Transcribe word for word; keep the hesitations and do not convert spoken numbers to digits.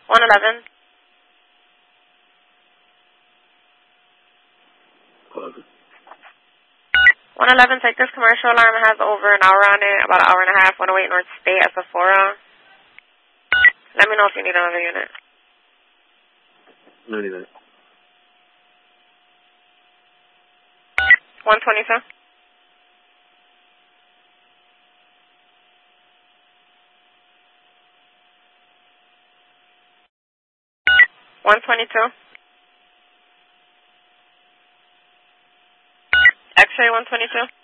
one eleven. one eleven, take this commercial alarm. It has over an hour on it, about an hour and a half. one oh eight North State at Sephora. Let me know if you need another unit. No need that. one twenty-two. one twenty-two. X-ray one twenty-two.